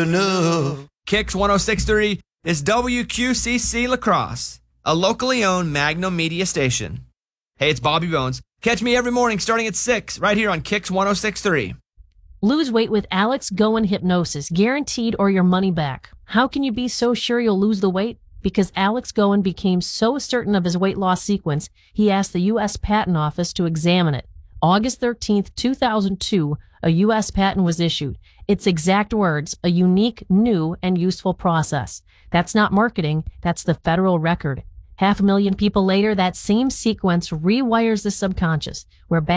enough. Kicks 106.3 is WQCC Lacrosse, a locally owned Magnum Media station. Hey, it's Bobby Bones. Catch me every morning starting at 6 right here on Kicks 106.3. Lose weight with Alex Goen Hypnosis, guaranteed or your money back. How can you be so sure you'll lose the weight? Because Alex Goen became so certain of his weight loss sequence, he asked the U.S. Patent Office to examine it. August 13th, 2002, a U.S. patent was issued. Its exact words, a unique, new, and useful process. That's not marketing, that's the federal record. 500,000 people later, that same sequence rewires the subconscious, where